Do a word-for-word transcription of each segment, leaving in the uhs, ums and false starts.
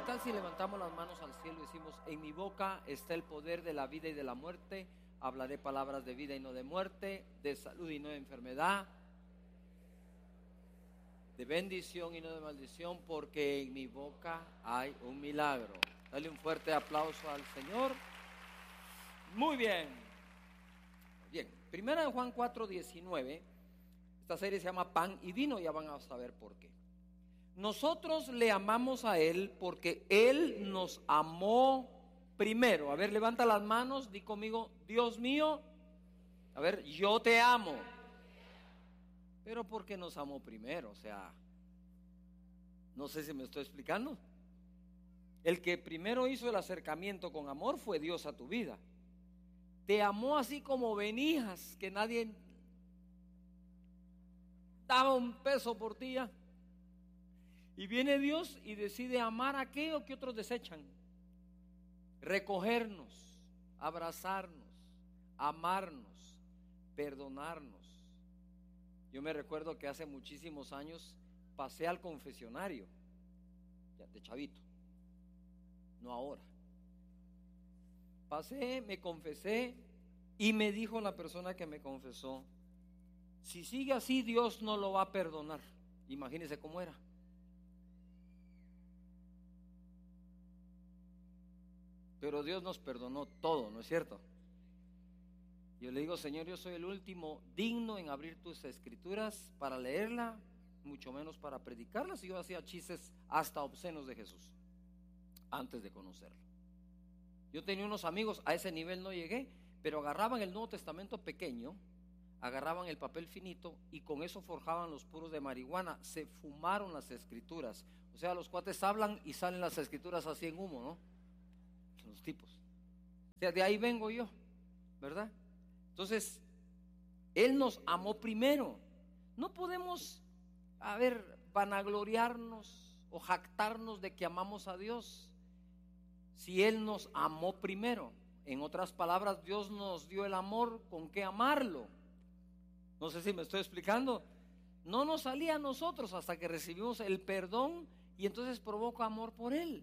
tal si levantamos las manos al cielo y decimos: en mi boca está el poder de la vida y de la muerte, hablaré palabras de vida y no de muerte, de salud y no de enfermedad, de bendición y no de maldición, porque en mi boca hay un milagro. Dale un fuerte aplauso al Señor. Muy bien. Bien, primera de Juan cuatro diecinueve. Esta serie se llama Pan y Vino, ya van a saber por qué. Nosotros le amamos a Él porque Él nos amó primero. A ver, levanta las manos, di conmigo: Dios mío, a ver, yo te amo. Pero porque nos amó primero, o sea, no sé si me estoy explicando. El que primero hizo el acercamiento con amor fue Dios a tu vida. Te amó así como venías, que nadie daba un peso por ti ya. Y viene Dios y decide amar a aquello que otros desechan. Recogernos, abrazarnos, amarnos, perdonarnos. Yo me recuerdo que hace muchísimos años pasé al confesionario, ya de chavito, no ahora. Pasé, me confesé y me dijo la persona que me confesó: si sigue así, Dios no lo va a perdonar. Imagínense cómo era. Pero Dios nos perdonó todo, ¿no es cierto? Yo le digo: Señor, yo soy el último digno en abrir tus escrituras para leerla, mucho menos para predicarlas. Y yo hacía chistes hasta obscenos de Jesús antes de conocerlo. Yo tenía unos amigos, a ese nivel no llegué, pero agarraban el Nuevo Testamento pequeño, agarraban el papel finito y con eso forjaban los puros de marihuana. Se fumaron las escrituras. O sea, los cuates hablan y salen las escrituras así en humo, ¿no? Los tipos. O sea, de ahí vengo yo, ¿verdad? Entonces, Él nos amó primero. No podemos, a ver, vanagloriarnos o jactarnos de que amamos a Dios si Él nos amó primero. En otras palabras, Dios nos dio el amor con que amarlo. No sé si me estoy explicando. No nos salía a nosotros hasta que recibimos el perdón y entonces provoca amor por Él.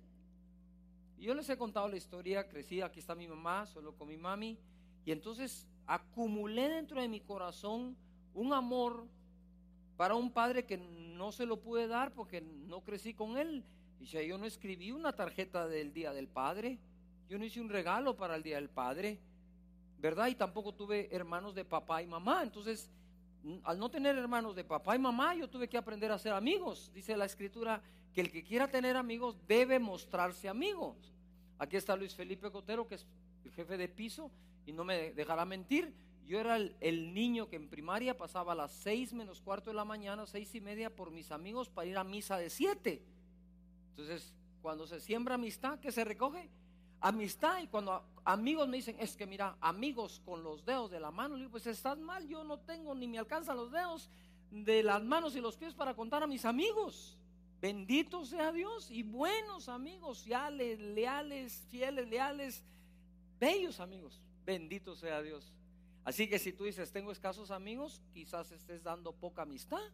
Yo les he contado la historia. Crecí, aquí está mi mamá, solo con mi mami, y entonces acumulé dentro de mi corazón un amor para un padre que no se lo pude dar porque no crecí con él. Y si yo no escribí una tarjeta del Día del Padre, yo no hice un regalo para el Día del Padre, ¿verdad? Y tampoco tuve hermanos de papá y mamá. Entonces, al no tener hermanos de papá y mamá, yo tuve que aprender a ser amigos. Dice la Escritura que el que quiera tener amigos debe mostrarse amigos. Aquí está Luis Felipe Cotero, que es el jefe de piso, y no me dejará mentir. Yo era el, el niño que en primaria pasaba a las seis menos cuarto de la mañana, seis y media, por mis amigos para ir a misa de siete. Entonces, cuando se siembra amistad, ¿qué se recoge? Amistad. Y cuando amigos me dicen: es que mira, amigos con los dedos de la mano, le digo: pues estás mal, yo no tengo ni me alcanzan los dedos de las manos y los pies para contar a mis amigos. Bendito sea Dios. Y buenos amigos, leales, leales, fieles, leales, bellos amigos. Bendito sea Dios. Así que si tú dices: tengo escasos amigos, quizás estés dando poca amistad.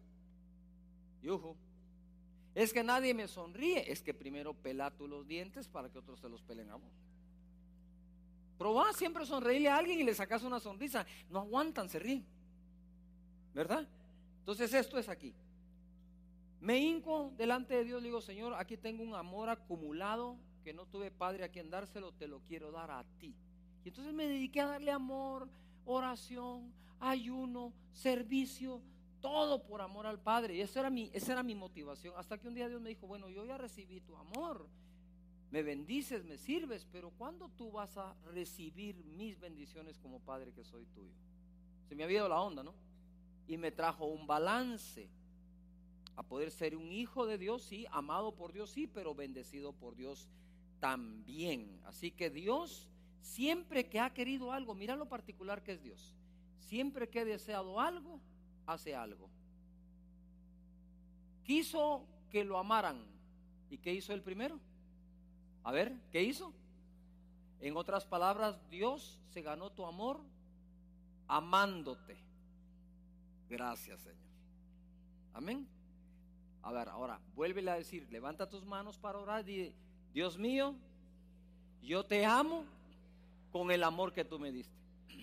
Yujú. Es que nadie me sonríe. Es que primero pela tú los dientes para que otros te los pelen a vos. Probá siempre sonreírle a alguien y le sacas una sonrisa. No aguantan, se ríen, ¿verdad? Entonces esto es aquí. Me hinco delante de Dios, le digo: Señor, aquí tengo un amor acumulado que no tuve padre a quien dárselo, te lo quiero dar a ti. Y entonces me dediqué a darle amor, oración, ayuno, servicio, todo por amor al Padre. Y esa era mi, esa era mi motivación. Hasta que un día Dios me dijo: bueno, yo ya recibí tu amor, me bendices, me sirves, pero ¿cuándo tú vas a recibir mis bendiciones como Padre que soy tuyo? Se me había ido la onda, ¿no? Y me trajo un balance a poder ser un hijo de Dios, sí, amado por Dios, sí, pero bendecido por Dios también. Así que Dios, siempre que ha querido algo, mira lo particular que es Dios. Siempre que ha deseado algo, hace algo. Quiso que lo amaran. ¿Y qué hizo el primero? A ver, ¿qué hizo? En otras palabras, Dios se ganó tu amor amándote. Gracias, Señor. Amén. A ver, ahora, vuélvele a decir: levanta tus manos para orar. Dile: Dios mío, yo te amo con el amor que tú me diste.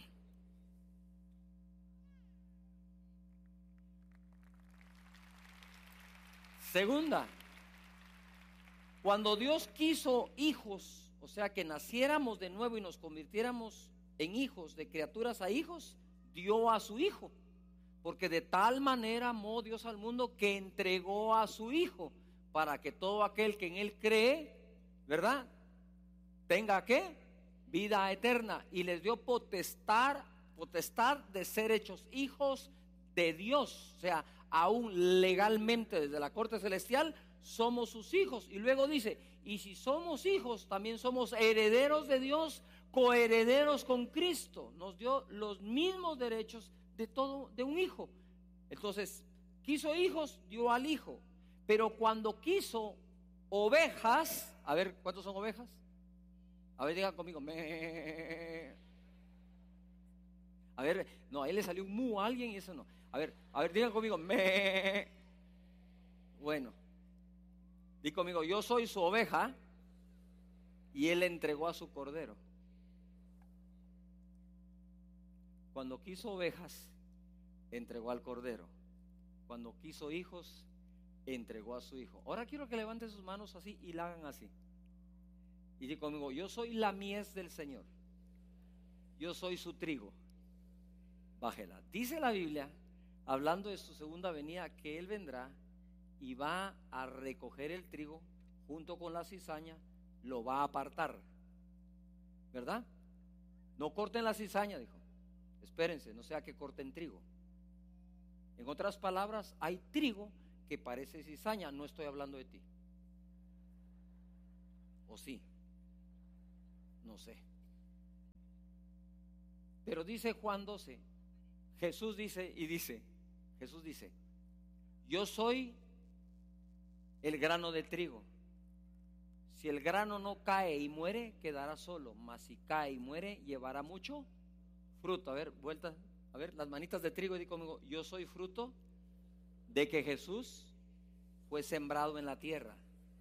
Segunda, cuando Dios quiso hijos, o sea que naciéramos de nuevo y nos convirtiéramos en hijos, de criaturas a hijos, dio a su hijo, porque de tal manera amó Dios al mundo que entregó a su hijo, para que todo aquel que en él cree, ¿verdad?, tenga ¿qué? Vida eterna, y les dio potestad, potestad de ser hechos hijos de Dios. O sea, aún legalmente desde la corte celestial somos sus hijos. Y luego dice, y si somos hijos, también somos herederos de Dios, coherederos con Cristo. Nos dio los mismos derechos de todo, de un hijo. Entonces, quiso hijos, dio al hijo. Pero cuando quiso ovejas, a ver, ¿cuántos son ovejas? A ver, digan conmigo, me. A ver, no, a él le salió un mu a alguien y eso no. A ver, a ver, digan conmigo, me. Bueno, di conmigo, yo soy su oveja y él entregó a su cordero. Cuando quiso ovejas, entregó al cordero. Cuando quiso hijos, entregó a su hijo. Ahora quiero que levanten sus manos así y la hagan así. Y di conmigo, yo soy la mies del Señor. Yo soy su trigo. Bájela. Dice la Biblia, hablando de su segunda venida, que Él vendrá y va a recoger el trigo junto con la cizaña, lo va a apartar. ¿Verdad? No corten la cizaña, dijo. Espérense, no sea que corten trigo. En otras palabras, hay trigo que parece cizaña. No estoy hablando de ti. ¿O sí? No sé. Pero dice Juan doce, Jesús dice y dice, Jesús dice, yo soy el grano de trigo. Si el grano no cae y muere, quedará solo, mas si cae y muere, llevará mucho fruto. A ver, vuelta, a ver, las manitas de trigo y di conmigo, yo soy fruto de que Jesús fue sembrado en la tierra.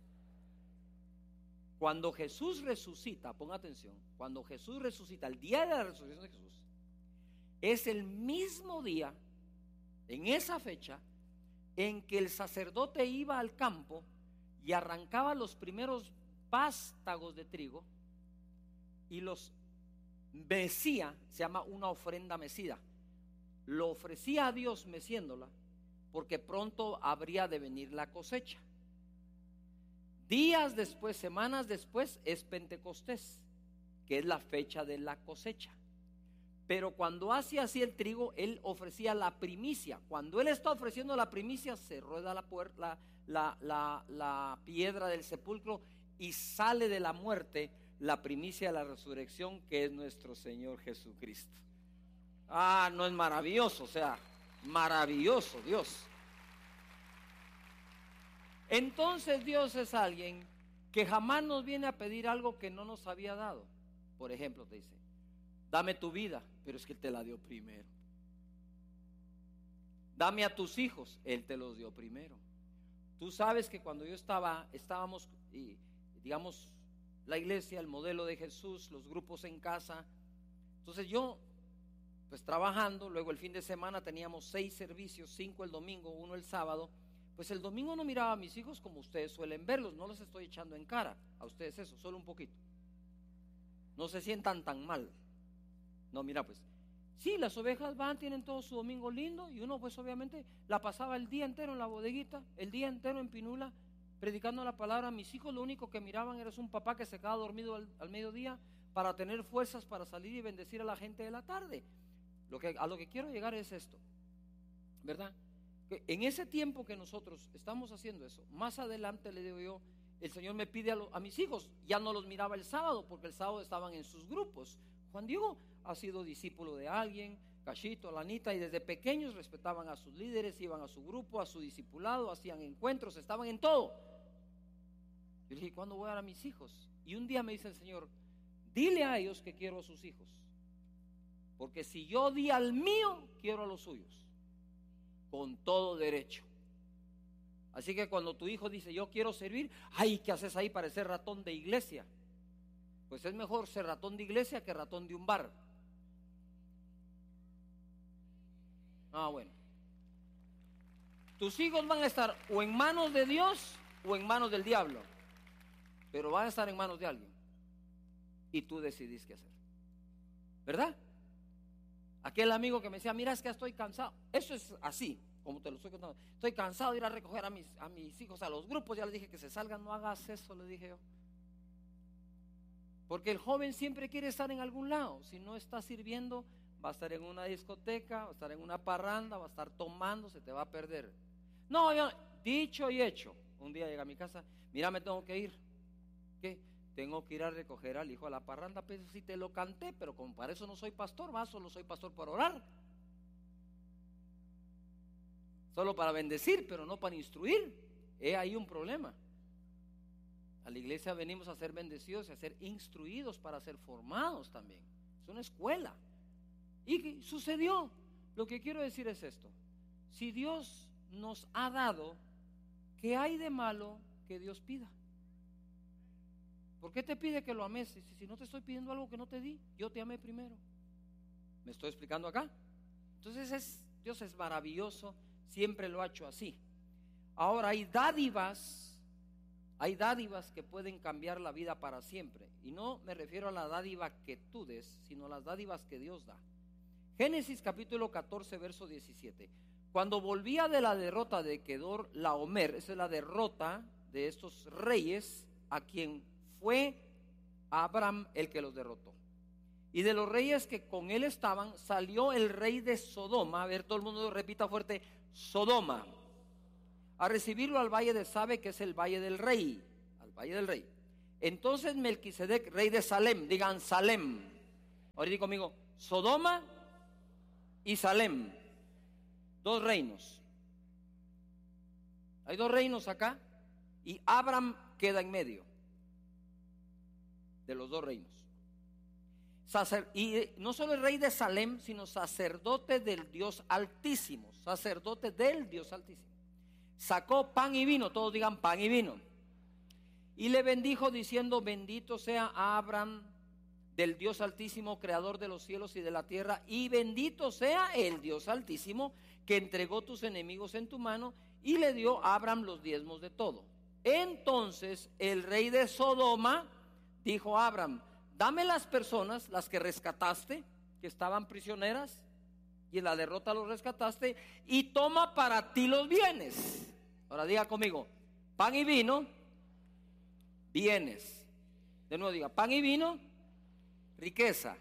Cuando Jesús resucita, ponga atención, cuando Jesús resucita, el día de la resurrección de Jesús, es el mismo día, en esa fecha, en que el sacerdote iba al campo y arrancaba los primeros vástagos de trigo y los mecía, se llama una ofrenda mecida, lo ofrecía a Dios meciéndola, porque pronto habría de venir la cosecha. Días después, semanas después, es Pentecostés, que es la fecha de la cosecha. Pero cuando hacía así el trigo, él ofrecía la primicia. Cuando él está ofreciendo la primicia, se rueda la, puerta, la, la, la, la piedra del sepulcro y sale de la muerte la primicia de la resurrección, que es nuestro Señor Jesucristo. Ah, no es maravilloso, o sea, maravilloso Dios. Entonces Dios es alguien que jamás nos viene a pedir algo que no nos había dado. Por ejemplo, te dice, dame tu vida, pero es que Él te la dio primero. Dame a tus hijos, Él te los dio primero. Tú sabes que cuando yo estaba, estábamos, y, digamos, la iglesia, el modelo de Jesús, los grupos en casa. Entonces yo, pues trabajando, luego el fin de semana teníamos seis servicios, cinco el domingo, uno el sábado. Pues el domingo no miraba a mis hijos como ustedes suelen verlos, no los estoy echando en cara a ustedes eso, solo un poquito. No se sientan tan mal. No, mira pues, sí, las ovejas van, tienen todo su domingo lindo y uno pues obviamente la pasaba el día entero en la bodeguita, el día entero en Pinula, predicando la palabra. Mis hijos lo único que miraban era un papá que se quedaba dormido al, al mediodía para tener fuerzas para salir y bendecir a la gente de la tarde. Lo que, a lo que quiero llegar es esto, ¿verdad? Que en ese tiempo que nosotros estamos haciendo eso, más adelante le digo yo, el Señor me pide a, lo, a mis hijos, ya no los miraba el sábado, porque el sábado estaban en sus grupos. Juan Diego ha sido discípulo de alguien, Cachito, Lanita, y desde pequeños respetaban a sus líderes, iban a su grupo, a su discipulado, hacían encuentros, estaban en todo. Yo le dije, ¿cuándo voy a dar a mis hijos? Y un día me dice el Señor, dile a ellos que quiero a sus hijos, porque si yo di al mío, quiero a los suyos, con todo derecho. Así que cuando tu hijo dice yo quiero servir, ay, ¿qué haces ahí? Parecer ratón de iglesia. Pues es mejor ser ratón de iglesia que ratón de un bar. Ah, bueno. Tus hijos van a estar o en manos de Dios o en manos del diablo, pero van a estar en manos de alguien y tú decidís qué hacer, ¿verdad? Aquel amigo que me decía, mira, es que estoy cansado. Eso es así, como te lo estoy contando. Estoy cansado de ir a recoger a mis, a mis hijos a los grupos. Ya les dije que se salgan, no hagas eso, le dije yo. Porque el joven siempre quiere estar en algún lado. Si no está sirviendo, va a estar en una discoteca, va a estar en una parranda, va a estar tomando, se te va a perder. No, yo, dicho y hecho. Un día llega a mi casa, mira, me tengo que ir. ¿Qué? Tengo que ir a recoger al hijo a la parranda. Pues sí te lo canté, pero como para eso no soy pastor, más solo soy pastor para orar. Solo para bendecir, pero no para instruir. He ahí un problema. A la iglesia venimos a ser bendecidos y a ser instruidos para ser formados también. Es una escuela. Y sucedió. Lo que quiero decir es esto: si Dios nos ha dado, ¿qué hay de malo que Dios pida? ¿Por qué te pide que lo ames? Si, si no te estoy pidiendo algo que no te di, yo te amé primero. ¿Me estoy explicando acá? Entonces es, Dios es maravilloso, siempre lo ha hecho así. Ahora hay dádivas, hay dádivas que pueden cambiar la vida para siempre. Y no me refiero a la dádiva que tú des, sino a las dádivas que Dios da. Génesis capítulo catorce, verso diecisiete. Cuando volvía de la derrota de Kedor Laomer, esa es la derrota de estos reyes, a quien fue Abraham el que los derrotó. Y de los reyes que con él estaban, salió el rey de Sodoma. A ver, todo el mundo repita fuerte: Sodoma. A recibirlo al valle de Sabe, que es el valle del rey. Al valle del rey. Entonces Melquisedec, rey de Salem, digan Salem. Ahora di conmigo: Sodoma y Salem. Dos reinos. Hay dos reinos acá. Y Abraham queda en medio de los dos reinos. Sacer, y no solo el rey de Salem, sino sacerdote del Dios Altísimo. Sacerdote del Dios Altísimo. Sacó pan y vino, todos digan pan y vino. Y le bendijo diciendo: bendito sea Abraham del Dios Altísimo, creador de los cielos y de la tierra, y bendito sea el Dios Altísimo que entregó tus enemigos en tu mano. Y le dio a Abraham los diezmos de todo. Entonces el rey de Sodoma dijo a Abraham: dame las personas, las que rescataste, que estaban prisioneras, y en la derrota los rescataste, y toma para ti los bienes. Ahora diga conmigo: pan y vino, bienes. De nuevo diga: pan y vino, riqueza.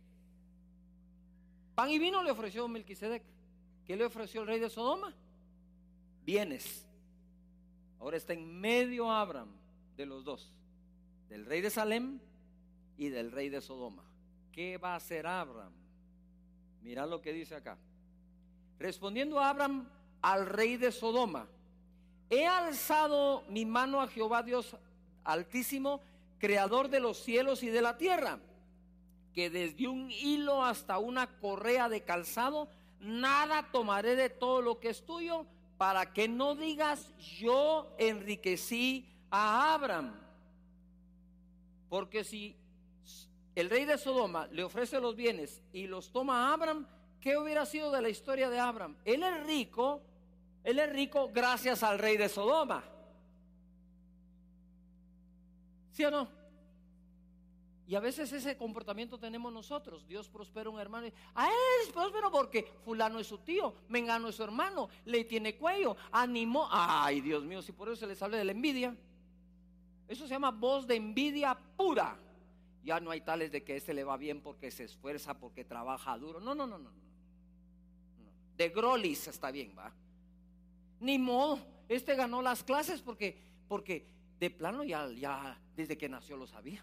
Pan y vino le ofreció Melquisedec. ¿Qué le ofreció el rey de Sodoma? Bienes. Ahora está en medio Abraham de los dos, del rey de Salem y del rey de Sodoma. ¿Qué va a hacer Abraham? Mira lo que dice acá. Respondiendo Abraham al rey de Sodoma: he alzado mi mano a Jehová Dios Altísimo, creador de los cielos y de la tierra, que desde un hilo hasta una correa de calzado, nada tomaré de todo lo que es tuyo, para que no digas: yo enriquecí a Abraham. Porque si el rey de Sodoma le ofrece los bienes y los toma a Abraham, ¿qué hubiera sido de la historia de Abraham? Él es rico, él es rico gracias al rey de Sodoma. ¿Sí o no? Y a veces ese comportamiento tenemos nosotros. Dios prospera a un hermano y, a él es próspero porque fulano es su tío, mengano es su hermano, le tiene cuello, animó. Ay, Dios mío, si por eso se les habla de la envidia. Eso se llama voz de envidia pura. Ya no hay tales de que este le va bien porque se esfuerza, porque trabaja duro. No, no, no, no, no. De Grolis está bien, va. Ni modo, este ganó las clases porque, porque de plano ya, ya desde que nació lo sabía.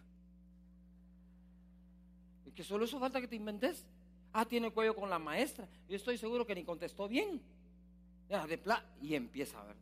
Y que solo eso falta que te inventes. Ah, tiene cuello con la maestra. Yo estoy seguro que ni contestó bien. Ya, de pla- y empieza a ver.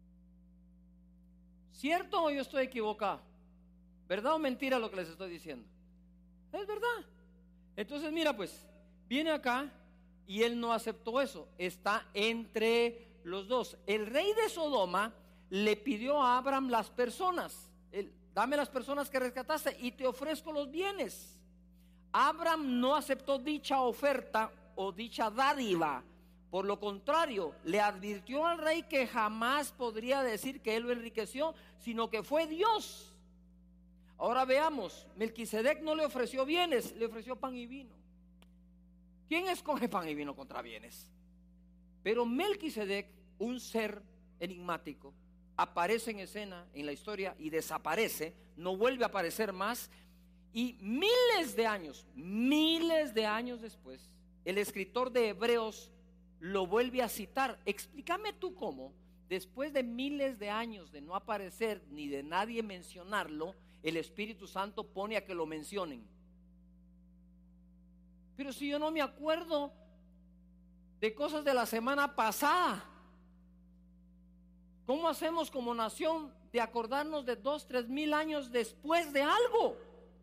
¿Cierto o yo estoy equivocado? ¿Verdad o mentira lo que les estoy diciendo? Es verdad. Entonces mira pues, viene acá y él no aceptó eso. Está entre los dos. El rey de Sodoma le pidió a Abraham las personas, el, dame las personas que rescataste y te ofrezco los bienes. Abraham no aceptó dicha oferta o dicha dádiva. Por lo contrario, le advirtió al rey que jamás podría decir que él lo enriqueció, sino que fue Dios. Ahora veamos, Melquisedec no le ofreció bienes, le ofreció pan y vino. ¿Quién escoge pan y vino contra bienes? Pero Melquisedec, un ser enigmático, aparece en escena en la historia y desaparece, no vuelve a aparecer más. Y miles de años, miles de años después, el escritor de Hebreos lo vuelve a citar. Explícame tú cómo, después de miles de años de no aparecer ni de nadie mencionarlo, el Espíritu Santo pone a que lo mencionen. Pero si yo no me acuerdo de cosas de la semana pasada, ¿cómo hacemos como nación de acordarnos de dos, tres mil años después de algo?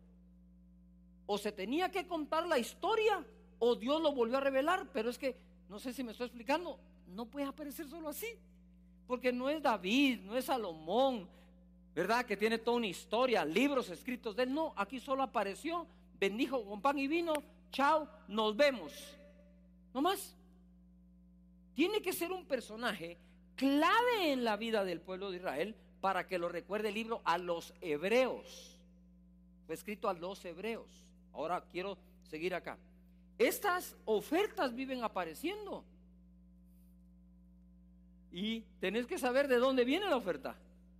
O se tenía que contar la historia, o Dios lo volvió a revelar. Pero es que, no sé si me estoy explicando, no puede aparecer solo así, porque no es David, no es Salomón, ¿verdad? Que tiene toda una historia, libros escritos de él. No, aquí solo apareció, bendijo con pan y vino, chao, nos vemos. No más. Tiene que ser un personaje clave en la vida del pueblo de Israel para que lo recuerde el libro a los hebreos. Fue escrito a los hebreos. Ahora quiero seguir acá. Estas ofertas viven apareciendo. Y tenés que saber de dónde viene la oferta.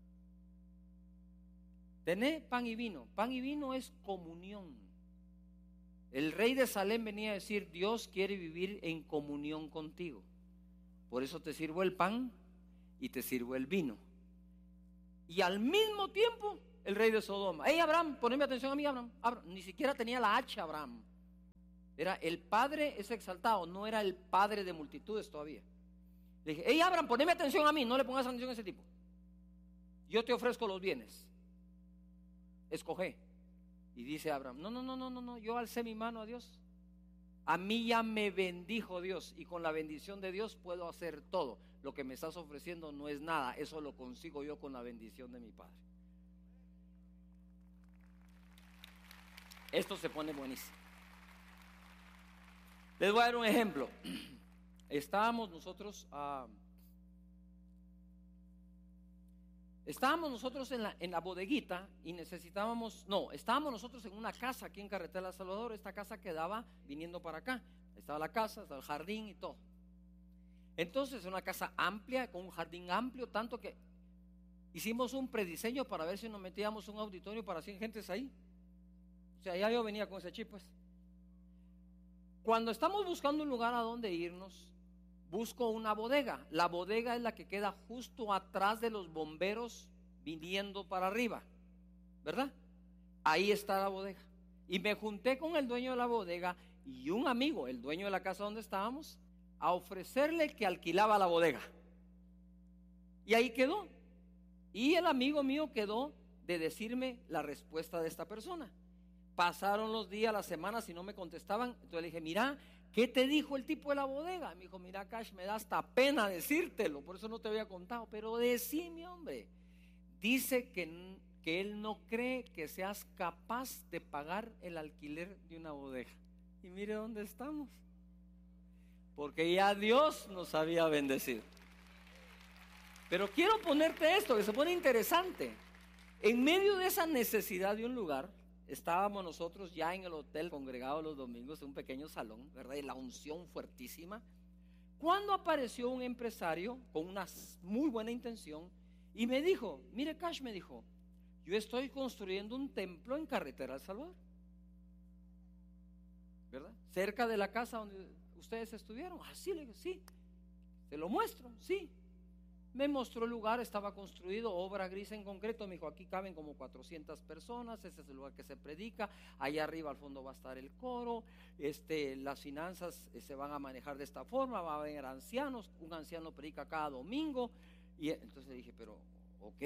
Tenés pan y vino. Pan y vino es comunión. El rey de Salem venía a decir: Dios quiere vivir en comunión contigo. Por eso te sirvo el pan y te sirvo el vino. Y al mismo tiempo el rey de Sodoma: hey Abraham, poneme atención a mí, Abraham. Abraham ni siquiera tenía la H Abraham. Era el padre, es exaltado, no era el padre de multitudes todavía. Le dije: hey Abraham, poneme atención a mí, no le pongas atención a ese tipo. Yo te ofrezco los bienes. Escoge. Y dice Abraham: no, no, no, no, no, no, yo alcé mi mano a Dios. A mí ya me bendijo Dios, y con la bendición de Dios puedo hacer todo. Lo que me estás ofreciendo no es nada, eso lo consigo yo con la bendición de mi Padre. Esto se pone buenísimo. Les voy a dar un ejemplo. Estábamos nosotros uh, Estábamos nosotros en la, en la bodeguita y necesitábamos, no, estábamos nosotros en una casa aquí en Carretera El Salvador. Esta casa quedaba viniendo para acá. Estaba la casa, estaba el jardín y todo. Entonces, una casa amplia, con un jardín amplio, tanto que hicimos un prediseño para ver si nos metíamos un auditorio para cien gentes ahí. O sea, ya yo venía con ese chip, pues. Cuando estamos buscando un lugar a donde irnos, busco una bodega. La bodega es la que queda justo atrás de los bomberos viniendo para arriba, ¿verdad? Ahí está la bodega. Y me junté con el dueño de la bodega y un amigo, el dueño de la casa donde estábamos, a ofrecerle que alquilaba la bodega. Y ahí quedó. Y el amigo mío quedó de decirme la respuesta de esta persona. Pasaron los días, las semanas y no me contestaban. Entonces le dije: mira, ¿qué te dijo el tipo de la bodega? Me dijo: mira, Cash, me da hasta pena decírtelo, por eso no te había contado, pero decime, hombre. Dice que, que él no cree que seas capaz de pagar el alquiler de una bodega. Y mire dónde estamos, porque ya Dios nos había bendecido. Pero quiero ponerte esto, que se pone interesante. En medio de esa necesidad de un lugar, estábamos nosotros ya en el hotel congregados los domingos, en un pequeño salón, ¿verdad? Y la unción fuertísima. Cuando apareció un empresario con una muy buena intención y me dijo: mire, Cash, me dijo, yo estoy construyendo un templo en Carretera El Salvador, ¿verdad? Cerca de la casa donde ustedes estuvieron. Así, le digo: sí, te lo muestro, sí. Me mostró el lugar, estaba construido, obra gris en concreto. Me dijo: aquí caben como cuatrocientas personas, ese es el lugar que se predica, allá arriba al fondo va a estar el coro, este, las finanzas eh, se van a manejar de esta forma, va a haber ancianos, un anciano predica cada domingo. Y entonces le dije: pero, ok,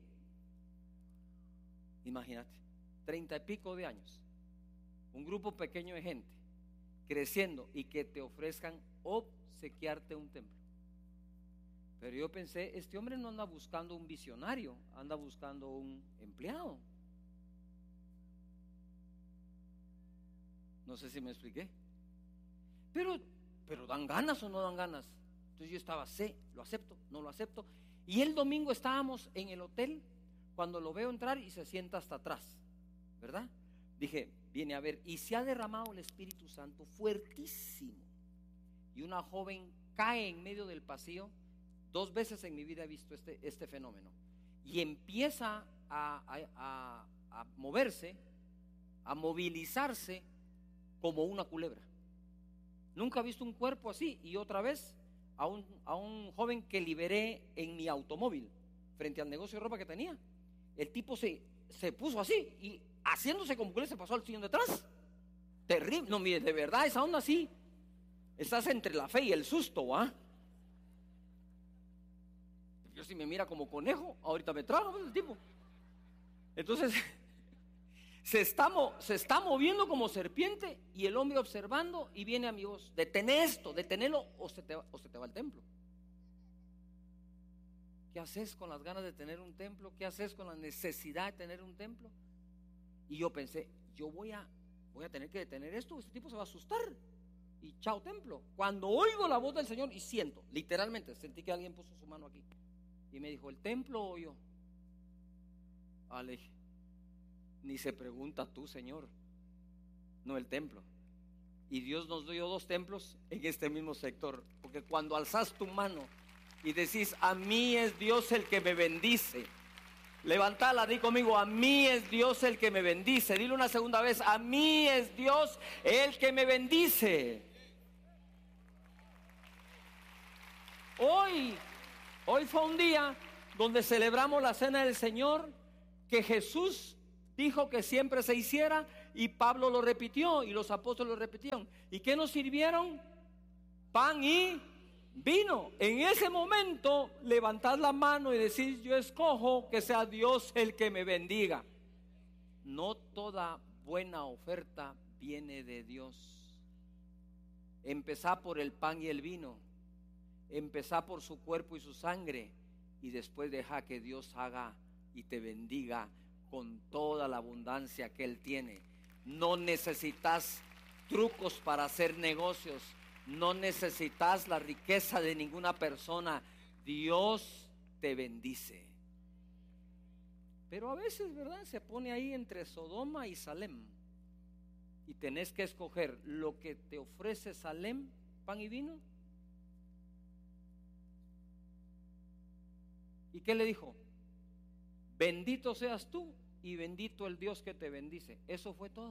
imagínate, treinta y pico de años, un grupo pequeño de gente, creciendo, y que te ofrezcan obsequiarte un templo. Pero yo pensé, este hombre no anda buscando un visionario, anda buscando un empleado. No sé si me expliqué. Pero, pero ¿dan ganas o no dan ganas? Entonces yo estaba, sé, lo acepto, no lo acepto. Y el domingo estábamos en el hotel, cuando lo veo entrar y se sienta hasta atrás, ¿verdad? Dije, viene a ver, y se ha derramado el Espíritu Santo fuertísimo. Y una joven cae en medio del pasillo. Dos veces en mi vida he visto este, este fenómeno. Y empieza a, a, a, a moverse, a movilizarse como una culebra. Nunca he visto un cuerpo así. Y otra vez a un, a un joven que liberé en mi automóvil frente al negocio de ropa que tenía. El tipo se, se puso así y haciéndose como que se pasó al sillón detrás. Terrible. No, mire, de verdad esa onda así. Estás entre la fe y el susto, ¿ah? Yo si me mira como conejo, ahorita me trago el tipo. Entonces se está, se está moviendo como serpiente y el hombre observando y viene a mi voz, detén esto, deténelo o se, te, o se te va al templo. ¿Qué haces con las ganas de tener un templo? ¿Qué haces con la necesidad de tener un templo? Y yo pensé, yo voy a, voy a tener que detener esto, este tipo se va a asustar. Y chao templo. Cuando oigo la voz del Señor y siento, literalmente sentí que alguien puso su mano aquí y me dijo, ¿el templo o yo? Ale, ni se pregunta tú, Señor, no el templo. Y Dios nos dio dos templos en este mismo sector, porque cuando alzas tu mano y decís, a mí es Dios el que me bendice, levantala, di conmigo, a mí es Dios el que me bendice. Dile una segunda vez, a mí es Dios el que me bendice. Hoy, hoy fue un día donde celebramos la cena del Señor, que Jesús dijo que siempre se hiciera y Pablo lo repitió y los apóstoles lo repitieron. ¿Y qué nos sirvieron? Pan y vino. En ese momento levantad la mano y decís, yo escojo que sea Dios el que me bendiga. No toda buena oferta viene de Dios. Empezá por el pan y el vino. Empezá por su cuerpo y su sangre y después deja que Dios haga y te bendiga con toda la abundancia que Él tiene. No necesitas trucos para hacer negocios. No necesitas la riqueza de ninguna persona. Dios te bendice. Pero a veces, ¿verdad? Se pone ahí entre Sodoma y Salem. Y tenés que escoger lo que te ofrece Salem, pan y vino. ¿Y qué le dijo? Bendito seas tú y bendito el Dios que te bendice. Eso fue todo.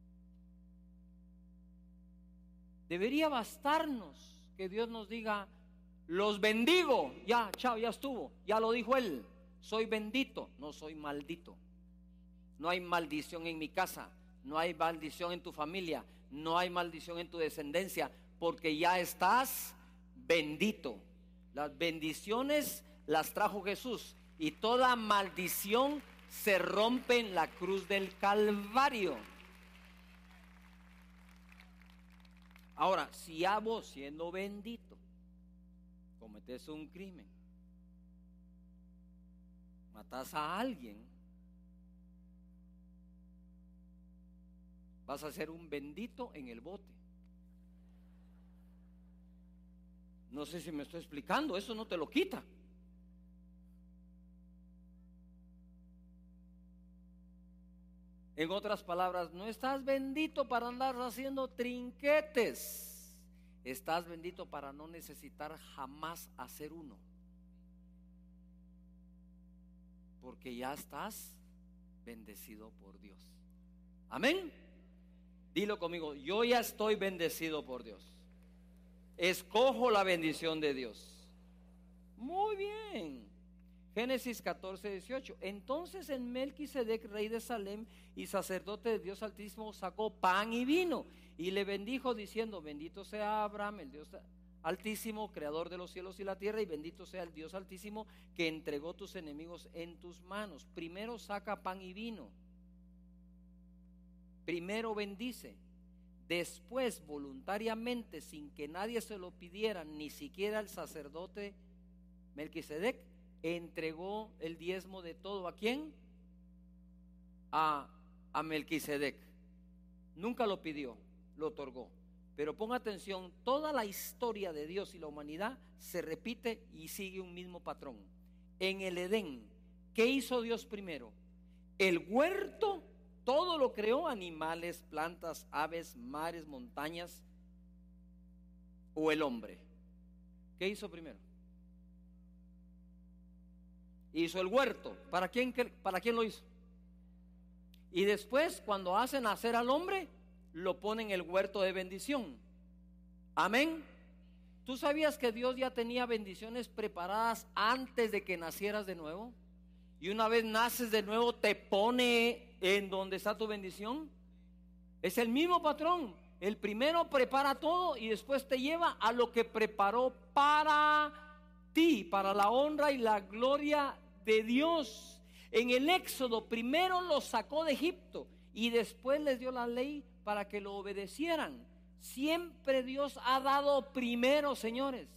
Debería bastarnos que Dios nos diga, los bendigo, ya, chao, ya estuvo, ya lo dijo Él, soy bendito, no soy maldito. No hay maldición en mi casa, no hay maldición en tu familia, no hay maldición en tu descendencia, porque ya estás bendito. Las bendiciones las trajo Jesús y toda maldición se rompe en la cruz del Calvario. Ahora, si a vos, siendo bendito, cometes un crimen, matas a alguien, vas a ser un bendito en el bote. No sé si me estoy explicando, eso no te lo quita. En otras palabras, no estás bendito para andar haciendo trinquetes. Estás bendito para no necesitar jamás hacer uno. Porque ya estás bendecido por Dios. Amén. Dilo conmigo, yo ya estoy bendecido por Dios. Escojo la bendición de Dios. Muy bien. Génesis catorce, dieciocho. Entonces en Melquisedec, rey de Salem y sacerdote de Dios Altísimo, sacó pan y vino y le bendijo diciendo, bendito sea Abraham, el Dios Altísimo, creador de los cielos y la tierra, y bendito sea el Dios Altísimo que entregó tus enemigos en tus manos. Primero saca pan y vino, primero bendice, después voluntariamente, sin que nadie se lo pidiera, ni siquiera el sacerdote Melquisedec entregó el diezmo de todo. ¿A quién? A, a Melquisedec. Nunca lo pidió, lo otorgó. Pero ponga atención, toda la historia de Dios y la humanidad se repite y sigue un mismo patrón. En el Edén, ¿qué hizo Dios primero? El huerto, todo lo creó: animales, plantas, aves, mares, montañas, o el hombre. ¿Qué hizo primero? Hizo el huerto. ¿Para quién, para quién lo hizo? Y después, cuando hace nacer al hombre, lo pone en el huerto de bendición. Amén. ¿Tú sabías que Dios ya tenía bendiciones preparadas antes de que nacieras de nuevo? Y una vez naces de nuevo, te pone en donde está tu bendición. Es el mismo patrón. El primero prepara todo y después te lleva a lo que preparó para ti, para la honra y la gloria de Dios. En el Éxodo primero los sacó de Egipto y después les dio la ley para que lo obedecieran. Siempre Dios ha dado primero, señores.